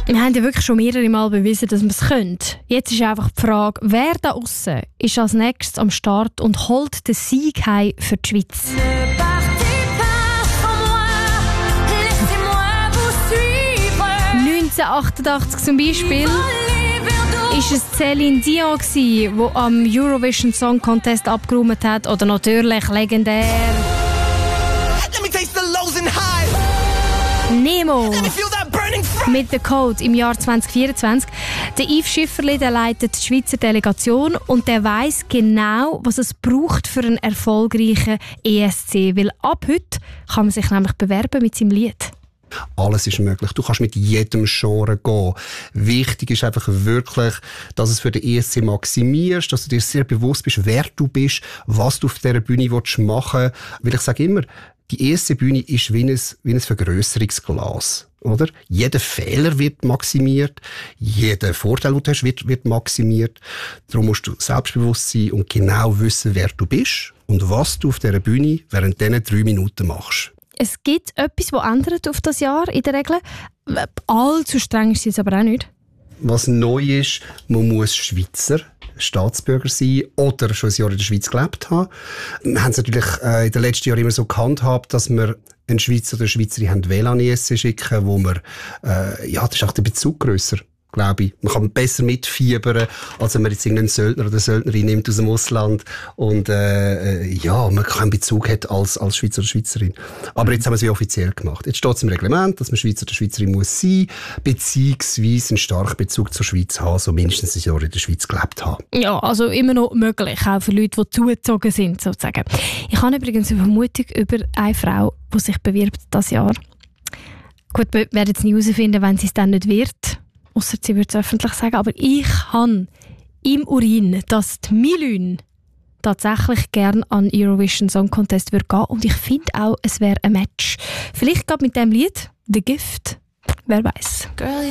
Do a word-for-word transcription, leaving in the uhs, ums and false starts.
Wir haben ja wirklich schon mehrere Mal bewiesen, dass wir es können. Jetzt ist einfach die Frage, wer da aussen ist als nächstes am Start und holt den Sieg heim für die Schweiz. neunzehnhundertachtundachtzig zum Beispiel ist es Céline Dion, die am Eurovision Song Contest abgeräumt hat. Oder natürlich legendär Nemo mit «The Code» im Jahr zwanzig vierundzwanzig. Der Yves Schifferli, der leitet die Schweizer Delegation und der weiss genau, was es braucht für einen erfolgreichen E S C. Weil ab heute kann man sich nämlich bewerben mit seinem Lied. Alles ist möglich. Du kannst mit jedem Genre gehen. Wichtig ist einfach wirklich, dass es für den E S C maximierst, dass du dir sehr bewusst bist, wer du bist, was du auf dieser Bühne machen willst. Weil ich sage immer, die E S C-Bühne ist wie ein, wie ein Vergrösserungsglas. Oder? Jeder Fehler wird maximiert, jeder Vorteil, den du hast, wird, wird maximiert. Darum musst du selbstbewusst sein und genau wissen, wer du bist und was du auf dieser Bühne während diesen drei Minuten machst. Es gibt etwas, das ändert auf das Jahr in der Regel. Allzu streng ist es jetzt aber auch nicht. Was neu ist, man muss Schweizer Staatsbürger sein oder schon ein Jahr in der Schweiz gelebt haben. Wir haben es natürlich äh, in den letzten Jahren immer so gehandhabt, dass wir einen Schweizer oder eine Schweizerin haben W L A N E S C schicken, wo wir, äh, ja, das ist auch der Bezug grösser, glaube ich. Man kann besser mitfiebern, als wenn man jetzt irgendeinen Söldner oder Söldnerin nimmt aus dem Ausland und äh, ja, man keinen Bezug hat als, als Schweizer oder Schweizerin. Aber jetzt haben wir es wie offiziell gemacht. Jetzt steht es im Reglement, dass man Schweizer oder Schweizerin muss sein, beziehungsweise einen starken Bezug zur Schweiz haben, so mindestens ein Jahr in der Schweiz gelebt haben. Ja, also immer noch möglich, auch für Leute, die zugezogen sind, sozusagen. Ich habe übrigens eine Vermutung über eine Frau, die sich bewirbt dieses Jahr. Gut, wir werden es nie herausfinden, wenn sie es dann nicht wird. Ausser sie würde es öffentlich sagen. Aber ich habe im Urin, dass die Milün tatsächlich gerne an Eurovision Song Contest würde gehen. Und ich finde auch, es wäre ein Match. Vielleicht gerade mit dem Lied «The Gift». Wer weiß.